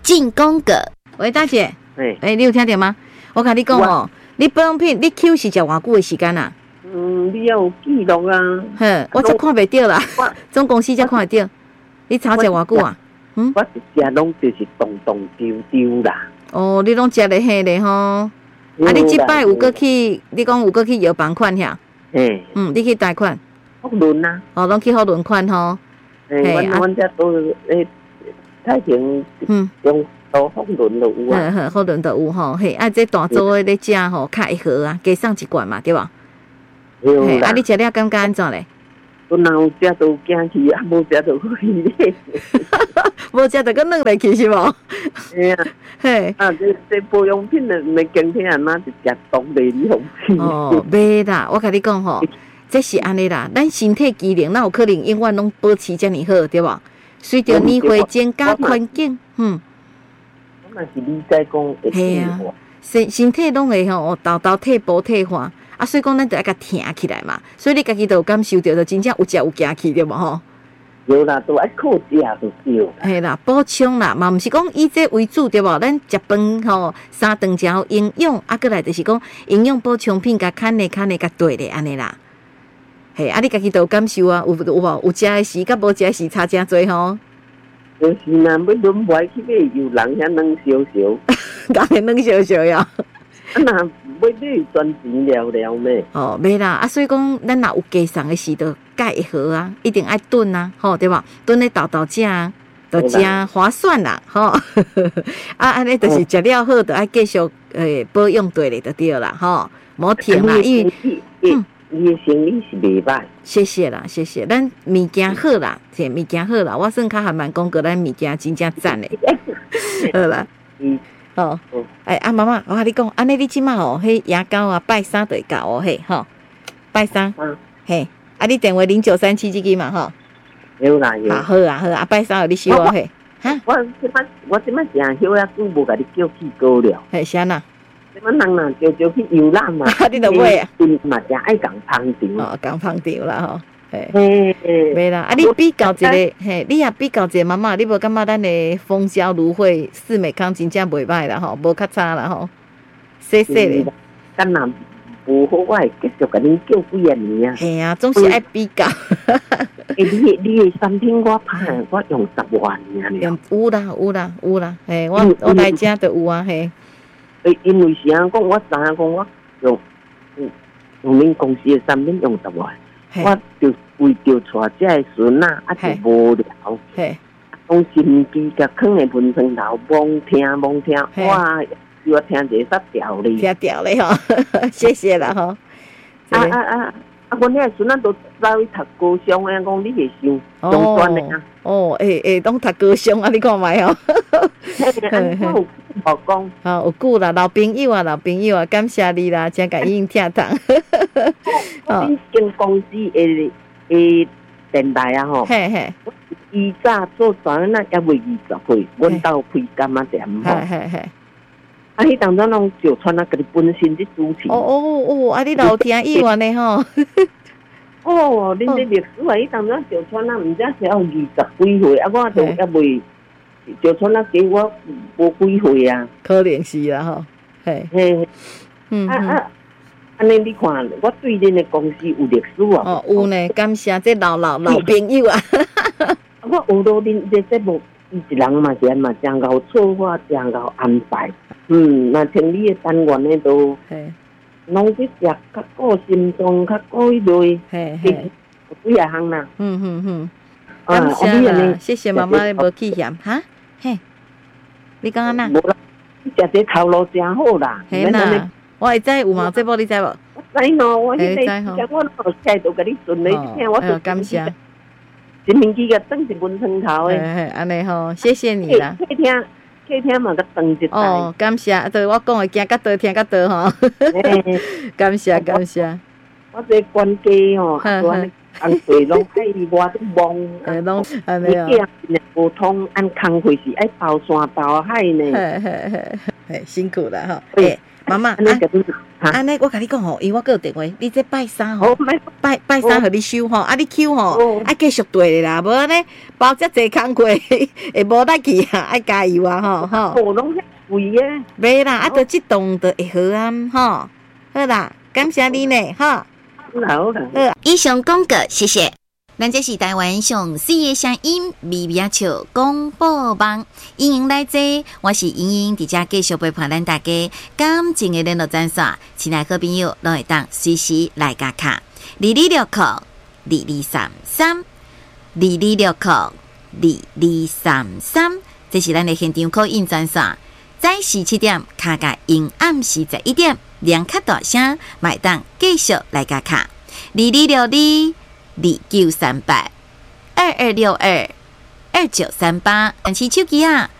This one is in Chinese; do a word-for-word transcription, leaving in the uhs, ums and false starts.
进攻个。喂，大姐，哎、欸，你有听到吗？我跟你讲哦，你保养品你 Q 是食偌久的时间啊？ 嗯，你要有记录啊。 哼，我才看袂到啦，总公司才看得到。你炒食偌久啊？嗯， 我一食拢就是动动丢丢啦。 哦，你拢食得迄个吼？啊，你即摆有过去？你讲有过去药房款遐？ 嘿， 嗯，你去贷款？ 福伦啊。 哦，拢去福伦款吼。 嘿，阮阮遮都诶，太平嗯，中都福伦都有啊。 呵呵，福伦都有吼。嘿，啊，这大组诶咧食吼，较会好啊，加送一罐嘛，对吧？嘿，啊，你食了感觉安怎咧？ 我若有食都惊去，啊无食就去咧。 无食就搁软落去是无？ 嘿啊，嘿，啊，这这保养品诶，毋经听人哪就食冻袂你好吃。 哦，袂啦，我甲你讲吼，这是安尼啦，咱身体机能哪有可能永远拢保持遮尔好，对无？随着年岁增加环境，嗯。 我嘛是理解讲会变化， 身身体拢会吼，豆豆退步退化。啊，所以讲咱得爱甲挺起来嘛，所以你家己都有感受到，就真正有食有行去，对无吼？ 有啦，都爱靠食就对。 嘿啦，补充啦，嘛毋是讲以这为主，对无？咱食饭吼，三顿食好营养，啊，过来就是讲营养补充品，甲看咧看咧，甲对咧，安尼啦。嘿，啊，你家己都有感受啊，有有无？有食诶时，甲无食诶时差真多吼。 就是呐，要轮回去买油人遐软烧烧， 当然软烧烧呀。 啊那要你赚钱了了咩？ 哦，袂啦，啊，所以讲咱若有加送的时，就介会好啊，一定爱炖啊，吼，对吧？炖咧豆豆食啊，就真划算啦，吼。啊，安尼就是食了好，就爱继续诶保养对咧，就对啦，吼，莫停啦，因为嗯，你的生意是袂歹。谢谢啦，谢谢，咱物件好啦，这物件好啦，我算较还蛮讲过咱物件真正赞诶，好啦，嗯。哦，哎啊妈妈，我甲你讲，安尼你即马哦，迄牙膏啊，拜三就会到哦，嘿，吼，拜三，嗯，嘿，啊你电话零九三七这个嘛，吼， 有啦有， 好好啊好啊，拜三有你收我嘿， 哈，我即摆我即摆正休啊，久无甲你叫去高了， 嘿，啥呐？ 即摆人若叫叫去游览嘛， 你著买啊， 嘛正爱讲芳场， 哦，讲芳场啦吼。嘿，袂啦，啊！你比较一个，嘿，你也比较一个妈妈，你无感觉咱的蜂胶芦荟四美康真正袂歹啦吼，无较差啦吼，细细的。 敢若无好，我会继续甲恁叫几啊年啊。 嘿啊，总是爱比较。 诶，你你的产品我拍，我用十万尔。 用有啦有啦有啦，嘿，我我来遮就有啊，嘿。 诶，因为是安讲，我知影讲我用用恁公司的产品用十万。我就为着带这个孙啊，啊就无聊，讲心机甲放在喷床头，罔听罔听，哇，要听一个煞调咧， 听调咧吼，谢谢啦吼。 啊啊啊！啊，阮遐孙啊都走去读高商诶，讲你会想中专诶啊？ 哦，诶诶，拢读高商啊，你看卖吼。 嘿嘿，我讲， 好有久啦，老朋友啊，老朋友啊，感谢你啦，真甲应听堂。 我间公司诶诶电台啊吼，嘿嘿，以早做专那也未二十岁，阮兜开干嘛店吼，嘿嘿嘿。啊，迄当阵拢就穿啊，家己本身伫主持。 哦哦哦，啊，你老听意愿的吼。 哦，恁这历史啊，迄当阵就穿啊，毋知是要二十几岁，啊，我就也未就穿啊，给我无几岁啊。 可怜是啦吼，嘿， 嘿，嗯啊啊，安尼你看，我对恁的公司有历史啊。 哦，有呢，感谢这老老老朋友啊。 我学到恁这节目。伊一人嘛是安嘛，真够策划，真够安排。嗯，那像你的单元呢，都拢去食较顾心脏，较顾迄类，嘿嘿，有几啊项啦。 嗯嗯嗯，感谢啦，谢谢妈妈的无气嫌哈。嘿，你讲安那？ 无啦，你食这头路真好啦。 嘿啦，我会知有嘛？这部你知无？ 我知喏，我迄个我我下都甲你顺利听，我就感谢。 一面机个转一本床头诶， 安尼吼，谢谢你啦。 客厅，客厅嘛个转一台。 哦，感谢，对我讲诶，行较多，听较多吼。感谢，感谢。 我这管家吼，安安费拢爱我都忙， 诶，拢安尼哦。 无通按工费是爱包山包海呢。 嘿嘿嘿，嘿辛苦了哈。诶， 妈妈，啊，安尼我甲你讲吼，因为我有电话，你这拜三吼，拜拜三互你收吼，啊，你收吼，爱继续对啦，无安尼包遮济工课会无得去啊，爱加油啊吼吼。 哦，拢遐贵诶。 袂啦，啊，着即栋着会好啊，吼，好啦，感谢你呢，吼。 好啦。 以上广告，谢谢。咱这是台湾上四个声音微微笑广播网，欢迎来坐，我是莹莹，伫遮继续陪伴咱大家感情的联络专线，亲爱好朋友拢会当随时来加卡，二二六扣二二三三，二二六扣二二三三，这是咱的现场call in专线，早时七点卡甲阴暗时十一点，两卡大声，买当继续来加卡，二二六二。二九三八二二六二二九三八，按起手机啊，